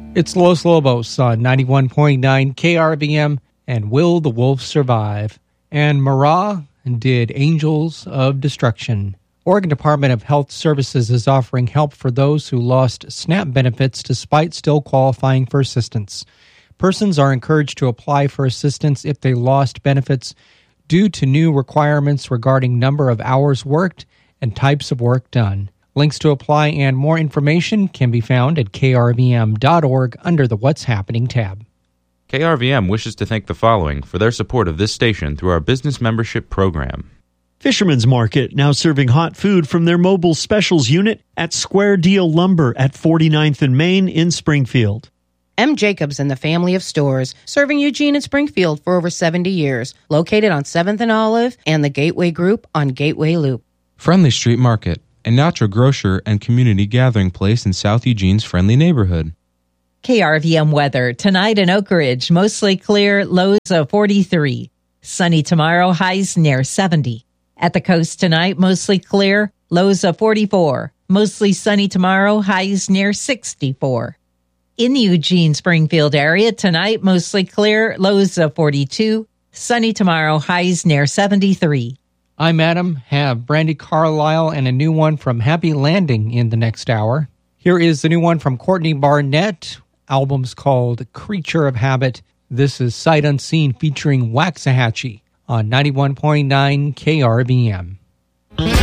It's Los Lobos on 91.9 KRVM and Will the Wolf Survive? And Marah did Angels of Destruction. Oregon Department of Health Services is offering help for those who lost SNAP benefits despite still qualifying for assistance. Persons are encouraged to apply for assistance if they lost benefits due to new requirements regarding number of hours worked and types of work done. Links to apply and more information can be found at krvm.org under the What's Happening tab. KRVM wishes to thank the following for their support of this station through our business membership program. Fisherman's Market, now serving hot food from their mobile specials unit at Square Deal Lumber at 49th and Main in Springfield. M. Jacobs and the family of stores, serving Eugene and Springfield for over 70 years, located on 7th and Olive and the Gateway Group on Gateway Loop. Friendly Street Market, a natural grocer and community gathering place in South Eugene's friendly neighborhood. KRVM weather. Tonight in Oak Ridge, mostly clear, lows of 43. Sunny tomorrow, highs near 70. At the coast tonight, mostly clear, lows of 44. Mostly sunny tomorrow, highs near 64. In the Eugene-Springfield area, tonight, mostly clear, lows of 42. Sunny tomorrow, highs near 73. I'm Adam. Have Brandy Carlisle and a new one from Happy Landing in the next hour. Here is the new one from Courtney Barnett. Album's called Creature of Habit. This is Sight Unseen featuring Waxahachie on 91.9 KRVM.